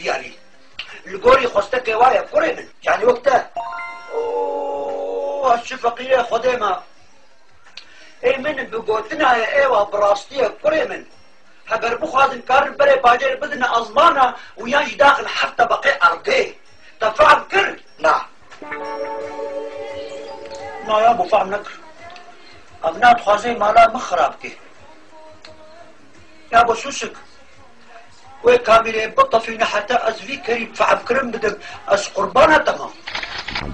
يعني القوري خوستك وايا كوري من يعني وقتها اوه الشفقية خديمة اي من بقوتنا يا ايوه براستية كوري من هبر بخوازن كارن بري باجر بدنا ازمانة وياج داخل حتى بقي ارضي تفهم كر لا لا يا ابو فهم نكر ابنات خوازي مالا مخرابكي يا ابو سوسك وي كاميري بطة فينا حتى ازفي كريم فعب كرم بدك از قربانة تمام